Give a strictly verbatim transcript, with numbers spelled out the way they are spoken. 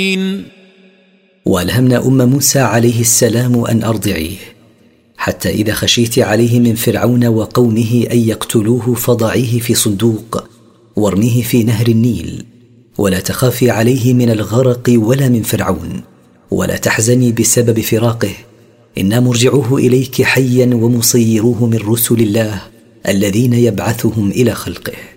والهمنا ام موسى عليه السلام ان ارضعيه، حتى اذا خشيت عليه من فرعون وقومه ان يقتلوه فضعيه في صندوق وارميه في نهر النيل، ولا تخافي عليه من الغرق ولا من فرعون، ولا تحزني بسبب فراقه، إنا مرجعوه إليك حيا ومصيروه من رسل الله الذين يبعثهم إلى خلقه.